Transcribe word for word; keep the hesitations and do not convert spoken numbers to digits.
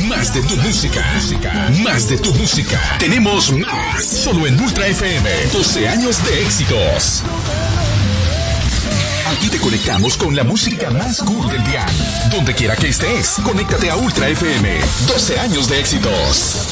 Más de tu música. Más de tu música. Tenemos más. Solo en Ultra F M. doce años de éxitos. Aquí te conectamos con la música más cool del día. Donde quiera que estés, conéctate a Ultra F M. doce años de éxitos.